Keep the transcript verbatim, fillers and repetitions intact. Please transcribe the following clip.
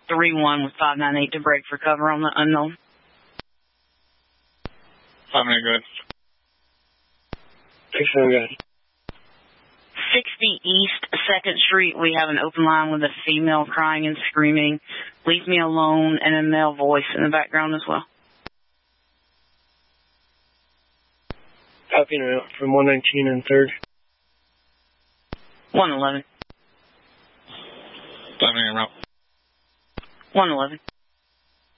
three one with five nine eight to break for cover on the unknown. five nine eight, good. six seven, good. sixty East second Street, we have an open line with a female crying and screaming, "Leave me alone," and a male voice in the background as well. Copy now from one nineteen and third. one eleven. five nine eight, route. one eleven.